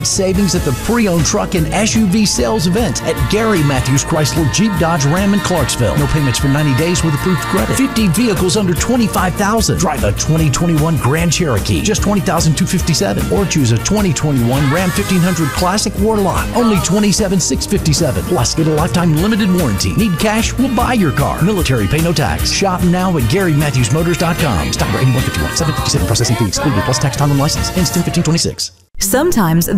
Savings at the pre-owned truck and SUV sales event at Gary Matthews Chrysler Jeep Dodge Ram in Clarksville. No payments for 90 days with approved credit. 50 vehicles under $25,000. Drive a 2021 Grand Cherokee, just $20,257. Or choose a 2021 Ram 1500 Classic Warlock, only $27,657. Plus, get a lifetime limited warranty. Need cash? We'll buy your car. Military, pay no tax. Shop now at GaryMatthewsMotors.com. Stock number 8151. 757 processing fee excluded plus tax, time, and license. Ends 10/15/26. Sometimes